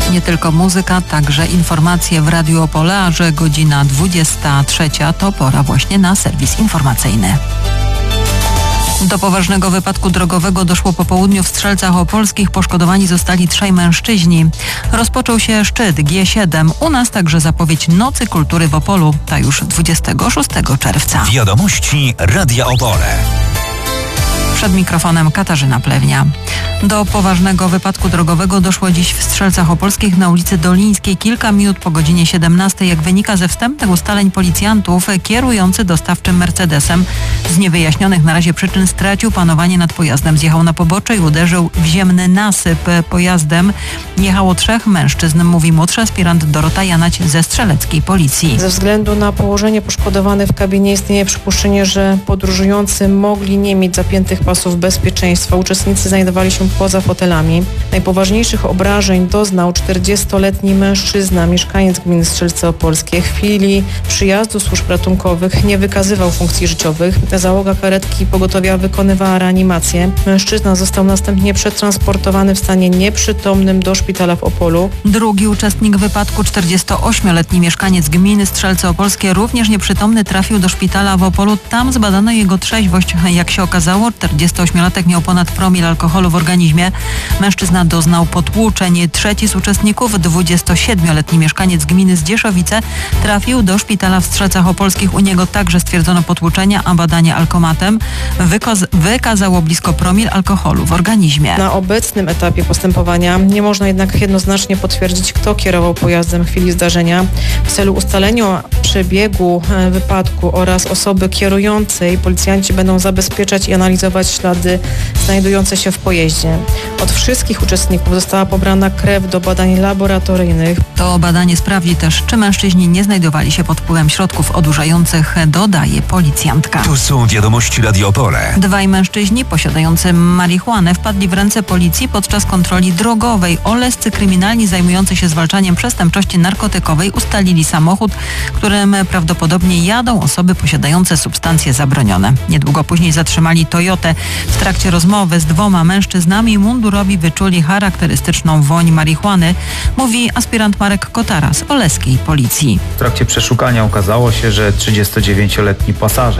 Nie tylko muzyka, także informacje w Radiu Opole, a że godzina 23 to pora właśnie na serwis informacyjny. Do poważnego wypadku drogowego doszło po południu w Strzelcach Opolskich. Poszkodowani zostali 3 mężczyźni. Rozpoczął się szczyt G7. U nas także zapowiedź Nocy Kultury w Opolu. Ta już 26 czerwca. Wiadomości Radia Opole. Przed mikrofonem Katarzyna Plewnia. Do poważnego wypadku drogowego doszło dziś w Strzelcach Opolskich na ulicy Dolińskiej kilka minut po godzinie 17. Jak wynika ze wstępnych ustaleń policjantów, kierujący dostawczym Mercedesem z niewyjaśnionych na razie przyczyn stracił panowanie nad pojazdem. Zjechał na pobocze i uderzył w ziemny nasyp. Pojazdem jechało 3 mężczyzn, mówi młodszy aspirant Dorota Janać ze strzeleckiej policji. Ze względu na położenie poszkodowanych w kabinie istnieje przypuszczenie, że podróżujący mogli nie mieć zapiętych pasów bezpieczeństwa. Uczestnicy znajdowali się poza fotelami. Najpoważniejszych obrażeń doznał 40-letni mężczyzna, mieszkaniec gminy Strzelce Opolskie. W chwili przyjazdu służb ratunkowych nie wykazywał funkcji życiowych. Załoga karetki pogotowia wykonywała reanimację. Mężczyzna został następnie przetransportowany w stanie nieprzytomnym do szpitala w Opolu. Drugi uczestnik wypadku, 48-letni mieszkaniec gminy Strzelce Opolskie, również nieprzytomny, trafił do szpitala w Opolu. Tam zbadano jego trzeźwość. Jak się okazało, 48-latek miał ponad promil alkoholu w organizmie. Mężczyzna doznał potłuczeń. Trzeci z uczestników, 27-letni mieszkaniec gminy Zdzieszowice, trafił do szpitala w Strzelcach Opolskich. U niego także stwierdzono potłuczenia, a badanie alkomatem wykazało blisko promil alkoholu w organizmie. Na obecnym etapie postępowania nie można jednak jednoznacznie potwierdzić, kto kierował pojazdem w chwili zdarzenia. W celu ustalenia przebiegu wypadku oraz osoby kierującej policjanci będą zabezpieczać i analizować ślady znajdujące się w pojeździe. Od wszystkich uczestników została pobrana krew do badań laboratoryjnych. To badanie sprawdzi też, czy mężczyźni nie znajdowali się pod wpływem środków odurzających, dodaje policjantka. Tu są wiadomości Radio Opole. 2 mężczyźni posiadający marihuanę wpadli w ręce policji podczas kontroli drogowej. Olescy kryminalni zajmujący się zwalczaniem przestępczości narkotykowej ustalili samochód, którym prawdopodobnie jadą osoby posiadające substancje zabronione. Niedługo później zatrzymali Toyotę. W trakcie rozmowy z 2 mężczyznami mundurowi wyczuli charakterystyczną woń marihuany, mówi aspirant Marek Kotara z oleskiej policji. W trakcie przeszukania okazało się, że 39-letni pasażer